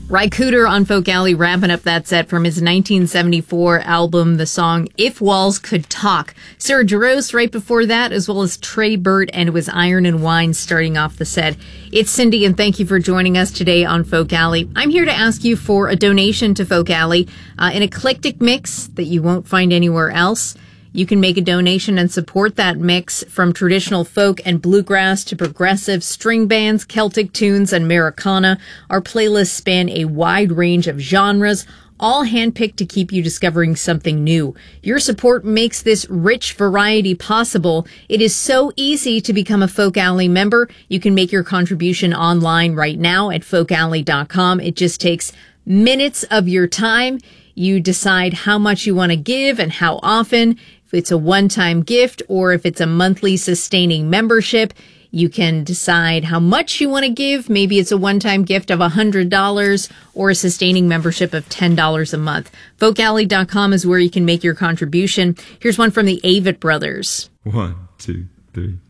Ry Cooder on Folk Alley wrapping up that set from his 1974 album, the song If Walls Could Talk. Sarah Jarosz right before that, as well as Trey Burt, and it was Iron and Wine starting off the set. It's Cindy, and thank you for joining us today on Folk Alley. I'm here to ask you for a donation to Folk Alley, an eclectic mix that you won't find anywhere else. You can make a donation and support that mix from traditional folk and bluegrass to progressive string bands, Celtic tunes, and Americana. Our playlists span a wide range of genres, all handpicked to keep you discovering something new. Your support makes this rich variety possible. It is so easy to become a Folk Alley member. You can make your contribution online right now at folkalley.com. It just takes minutes of your time. You decide how much you want to give and how often. If it's a one-time gift or if it's a monthly sustaining membership, you can decide how much you want to give. Maybe it's a one-time gift of $100 or a sustaining membership of $10 a month. Folkalley.com is where you can make your contribution. Here's one from the Avett Brothers. 1, 2, 3.